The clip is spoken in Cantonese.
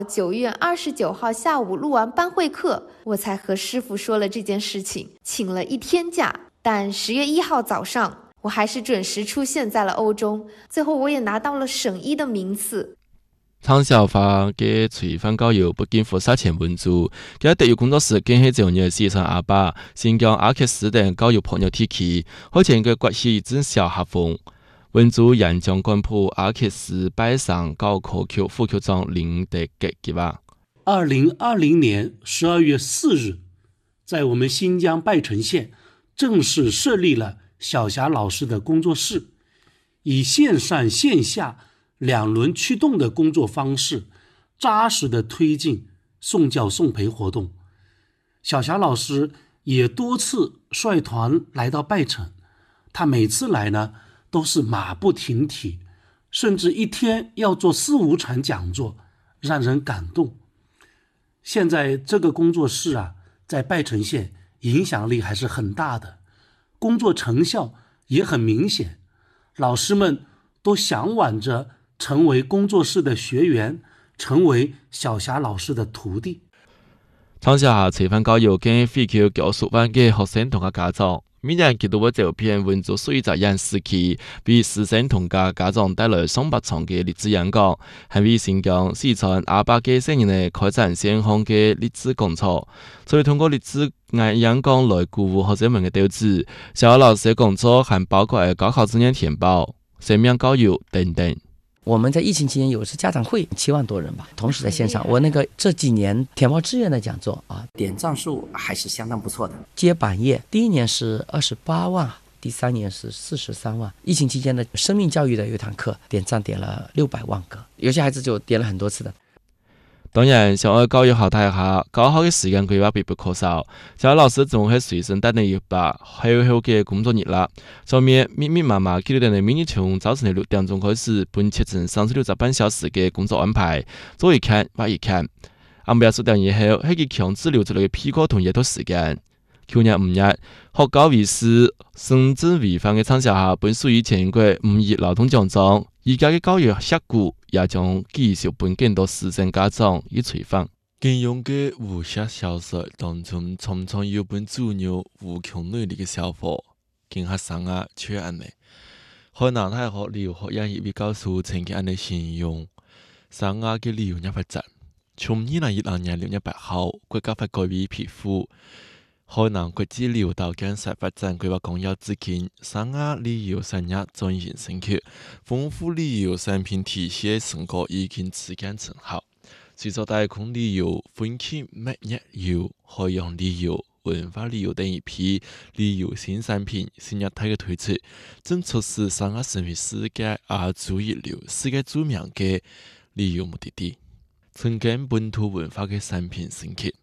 9月29号下午录完班会课，我才和师傅说了这件事情，请了1天假。但10月1号早上，我还是准时出现在了欧中，最后我也拿到了省一的名次。 唐小华嘅隨番教育北京佛山前文組，佢喺特約工作室經係就業市場阿爸，新疆阿克斯等教育朋友體系，好前嘅關係已經小下風。文組沿江幹部阿克斯拜上高考局副局長林德吉嘅話 ，2020年12月4日，在我們新疆拜城縣正式設立了小霞老師的工作室，以線上線下兩輪驅動的工作方式，扎實的推進送教送培活動。小霞老師也多次率團來到拜城，他每次來呢，都是馬不停蹄，甚至一天要做4、5場講座，讓人感動。現在這個工作室啊，在拜城縣影響力還是很大的，工作成效也很明顯，老師們都向往着成為工作室的學員，成為小霞老師的徒弟。 唐小霞隨番教育跟非僑教數班嘅學生同家長，每年佢都會走遍文族水澤樣時期，為師生同家長帶來上百場嘅勵志演講，係為新疆、四川、阿壩嘅聲音嚟開展先鋒嘅勵志工作。所以通過勵志演講來鼓舞學生們嘅鬥志。小霞老師嘅工作還包括高考志願填報、生命教育等等。 我們在疫情期間有一次家長會，7萬多人吧，同時在線上。我這幾年填報志願的講座啊， 點讚數還是相當不錯的。 接版頁，第1年是28萬，第3年是43萬。疫情期間的生命教育的有一堂課，點讚點了600萬個，有些孩子就點了很多次的。 當然，想要教育好大下，高考嘅時間規劃必不可少。小霞老師總係隨身帶你一把厚厚嘅工作日啦，上面密密麻麻記錄定你每日從早晨的6點鐘開始，半切成36個半小時嘅工作安排，左一看右一看。暗晡10點以後，係佢強制留出嚟嘅批課同閱讀時間。去年5月，學教為師、深圳違反嘅唐小霞本屬於全國5億勞動獎章，而家嘅教育學股也將繼續本更多師生家長以採訪。金庸嘅武俠小說當中，常常有本主牛無窮努力嘅小伙，見學生啊缺安尼。河南大學理學院一位教授曾經安尼形容，生涯嘅理由一發展，從2012年6月8號，國家發改委批復河南國際療導建設發展規劃綱要至今，生涯旅遊產業轉型升級，豐富旅遊產品體系成果已經初見成效。隨着太空旅遊、風氣蜜月遊、海洋旅遊、文化旅遊等一批旅遊新產品新業態嘅推出，正促使生涯成為世界亞洲一流、世界著名嘅旅遊目的地，增加本土文化嘅產品升級。